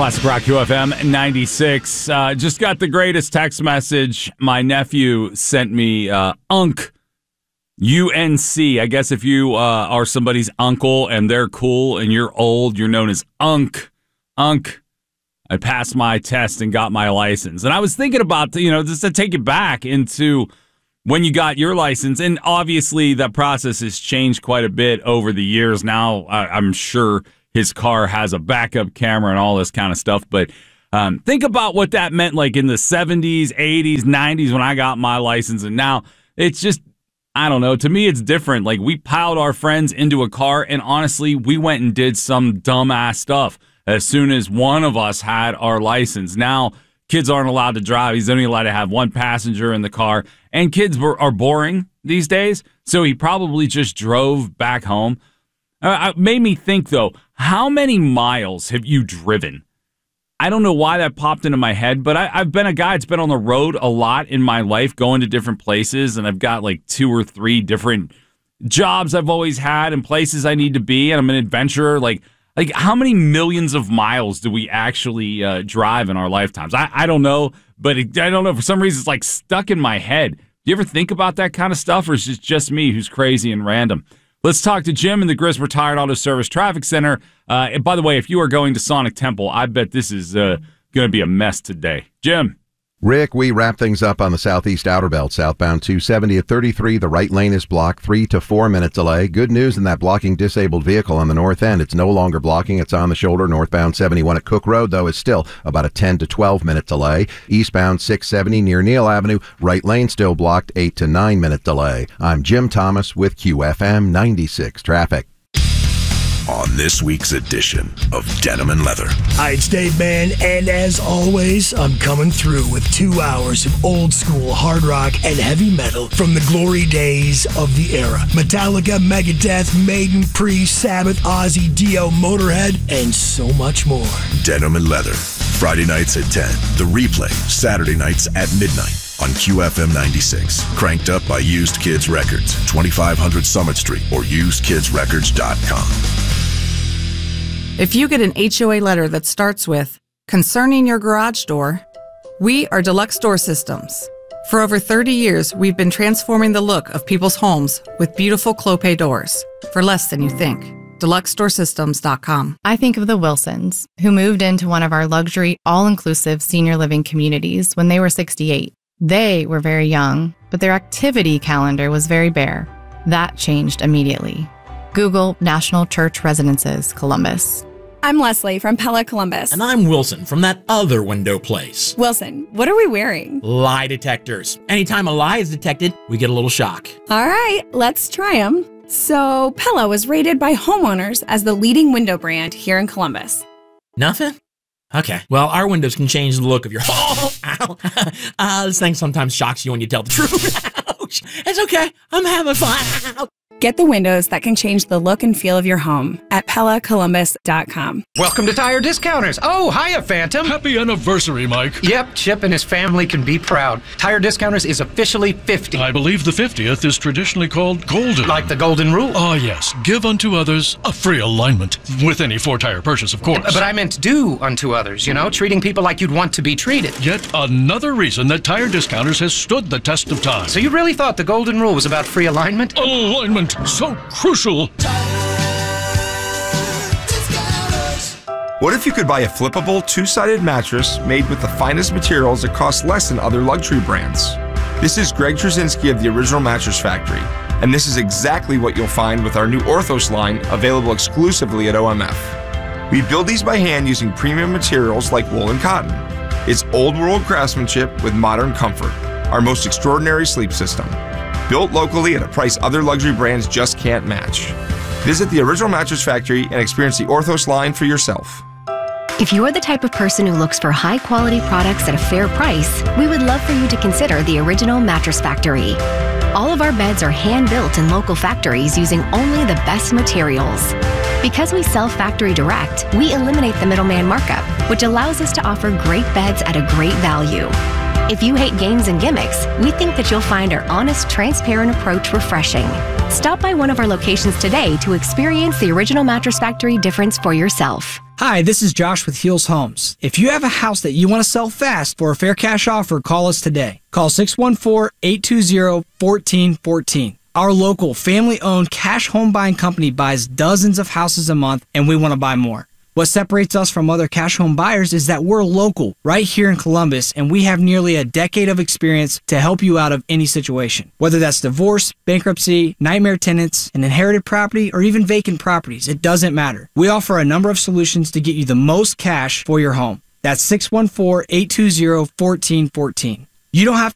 Classic Rock QFM 96. Just got the greatest text message. My nephew sent me UNC. UNC. I guess if you are somebody's uncle and they're cool and you're old, you're known as UNC. UNC. I passed my test and got my license. And I was thinking about, just to take it back into when you got your license. And obviously that process has changed quite a bit over the years. Now I'm sure his car has a backup camera and all this kind of stuff. But think about what that meant like in the 70s, 80s, 90s when I got my license. And now it's just, I don't know. To me, it's different. Like, we piled our friends into a car, and honestly, we went and did some dumbass stuff as soon as one of us had our license. Now, kids aren't allowed to drive. He's only allowed to have one passenger in the car. And kids are boring these days, so he probably just drove back home. It made me think, though, how many miles have you driven? I don't know why that popped into my head, but I've been a guy that's been on the road a lot in my life, going to different places, and I've got like 2 or 3 different jobs I've always had and places I need to be, and I'm an adventurer. Like how many millions of miles do we actually drive in our lifetimes? I don't know, but I don't know. For some reason, it's like stuck in my head. Do you ever think about that kind of stuff, or is it just me who's crazy and random? Let's talk to Jim in the Gris Retired Auto Service Traffic Center. And by the way, if you are going to Sonic Temple, I bet this is going to be a mess today. Jim. Rick, we wrap things up on the Southeast Outer Belt, southbound 270 at 33. The right lane is blocked, 3 to 4 minute delay. Good news in that blocking disabled vehicle on the north end. It's no longer blocking. It's on the shoulder. Northbound 71 at Cook Road, though, is still about a 10 to 12 minute delay. Eastbound 670 near Neal Avenue, right lane still blocked, 8 to 9 minute delay. I'm Jim Thomas with QFM 96 Traffic. On this week's edition of Denim and Leather. Hi, it's Dave Mann, and as always, I'm coming through with 2 hours of old school hard rock and heavy metal from the glory days of the era. Metallica, Megadeth, Maiden, Priest, Sabbath, Ozzy, Dio, Motorhead, and so much more. Denim and Leather. Friday nights at 10. The replay, Saturday nights at midnight. On QFM 96, cranked up by Used Kids Records, 2500 Summit Street, or usedkidsrecords.com. If you get an HOA letter that starts with, "Concerning your garage door," we are Deluxe Door Systems. For over 30 years, we've been transforming the look of people's homes with beautiful Clopay doors for less than you think. DeluxeDoorSystems.com. I think of the Wilsons, who moved into one of our luxury, all-inclusive senior living communities when they were 68. They were very young, but their activity calendar was very bare. That changed immediately. Google National Church Residences, Columbus. I'm Leslie from Pella Columbus. And I'm Wilson from that other window place. Wilson, what are we wearing? Lie detectors. Anytime a lie is detected, we get a little shock. All right, let's try them. So, Pella was rated by homeowners as the leading window brand here in Columbus. Nothing? Okay. Well, our windows can change the look of your home. This thing sometimes shocks you when you tell the truth. Ouch. It's okay. I'm having fun. Get the windows that can change the look and feel of your home at PellaColumbus.com. Welcome to Tire Discounters. Oh, hiya, Phantom. Happy anniversary, Mike. Yep, Chip and his family can be proud. Tire Discounters is officially 50. I believe the 50th is traditionally called golden. Like the golden rule? Ah, yes. Give unto others a free alignment. With any 4-tire purchase, of course. But I meant do unto others, treating people like you'd want to be treated. Yet another reason that Tire Discounters has stood the test of time. So you really thought the golden rule was about free alignment? Alignment. So crucial. What if you could buy a flippable, 2-sided mattress made with the finest materials that cost less than other luxury brands? This is Greg Trzynski of the Original Mattress Factory, and this is exactly what you'll find with our new Orthos line, available exclusively at OMF. We build these by hand using premium materials like wool and cotton. It's old-world craftsmanship with modern comfort, our most extraordinary sleep system. Built locally at a price other luxury brands just can't match. Visit the Original Mattress Factory and experience the Orthos line for yourself. If you're the type of person who looks for high-quality products at a fair price, we would love for you to consider the Original Mattress Factory. All of our beds are hand-built in local factories using only the best materials. Because we sell factory direct, we eliminate the middleman markup, which allows us to offer great beds at a great value. If you hate games and gimmicks, we think that you'll find our honest, transparent approach refreshing. Stop by one of our locations today to experience the Original Mattress Factory difference for yourself. Hi, this is Josh with Heels Homes. If you have a house that you want to sell fast for a fair cash offer, call us today. Call 614-820-1414. Our local family-owned cash home buying company buys dozens of houses a month, and we want to buy more. What separates us from other cash home buyers is that we're local, right here in Columbus, and we have nearly a decade of experience to help you out of any situation. Whether that's divorce, bankruptcy, nightmare tenants, an inherited property, or even vacant properties, it doesn't matter. We offer a number of solutions to get you the most cash for your home. That's 614-820-1414. You don't have